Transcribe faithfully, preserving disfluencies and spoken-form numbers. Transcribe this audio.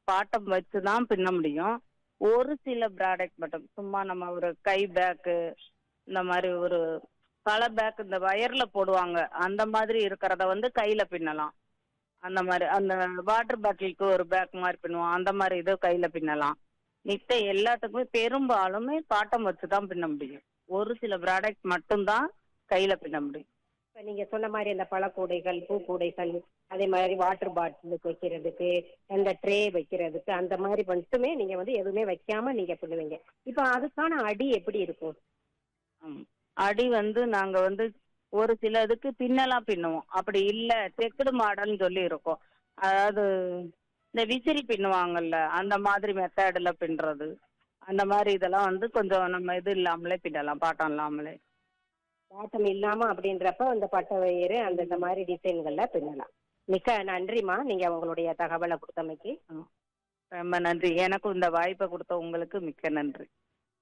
Bottom வச்சு தான் பின்ன முடியும். ஒரு சில ப்ராடக்ட் மட்டும் சும்மா நம்ம ஒரு கை பேக்கு இந்த மாதிரி ஒரு பல பேக் இந்த வயர்ல போடுவாங்க அந்த மாதிரி இருக்கிறத வந்து கையில பின்னலாம். அந்த மாதிரி அந்த வாட்டர் பாட்டிலுக்கு ஒரு பேக் மாதிரி பின்னுவோம் அந்த மாதிரி இது கையில பின்னலாம். மித்த எல்லாத்துக்குமே பெரும்பாலுமே பாட்டம் வச்சு தான் பின்ன முடியும். ஒரு சில ப்ராடக்ட் மட்டும்தான் கையில பின்ன முடியும். இப்ப நீங்க சொன்ன மாதிரி அந்த பழக்கூடைகள், பூக்கூடைகள், அதே மாதிரி வாட்டர் பாட்டிலுக்கு வைக்கிறதுக்கு, அந்த ட்ரே வைக்கிறதுக்கு, அந்த மாதிரி மட்டுமே நீங்க வந்து எதுவுமே வைக்காம நீங்க பின்னுவீங்க. இப்ப அதுக்கான அடி எப்படி இருக்கும்? ம். அடி வந்து நாங்க வந்து ஒரு சில இதுக்கு பின்னலாம் பின்னுவோம். அப்படி இல்ல செக்குடு மாடல்னு சொல்லி இருக்கும். அதாவது இந்த விசிறி பின்னுவாங்கல்ல, அந்த மாதிரி மெத்தேடுல பின்றது. அந்த மாதிரி இதெல்லாம் வந்து கொஞ்சம் நம்ம இது இல்லாமலே பின்னலாம், பாட்டம் இல்லாமலே. பாட்டம் இல்லாம அப்படின்றப்ப அந்த பட்டை வயிறு அந்த இந்த மாதிரி டிசைன்கள்ல பின்னலாம். மிக்க நன்றிம்மா, நீங்க உங்களுடைய தகவலை கொடுத்தமைக்கு. ம். ரொம்ப நன்றி. எனக்கும் இந்த வாய்ப்பை கொடுத்த உங்களுக்கு மிக்க நன்றி.